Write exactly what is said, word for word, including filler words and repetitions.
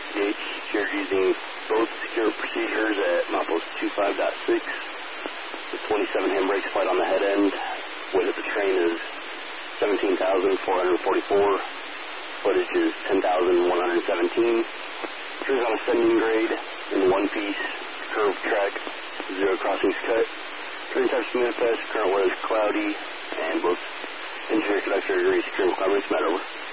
Gauge, secured using both secure procedures at Mapos two five point six. The twenty-seven handbrake flight on the head end. Weight of the train is seventeen thousand four hundred forty-four. Footage is ten thousand one hundred seventeen. Crew's on ascending grade in one piece, curved track, zero crossings cut. Train type manifest, current weather is cloudy, and both engineer conductor agrees secure requirements met over.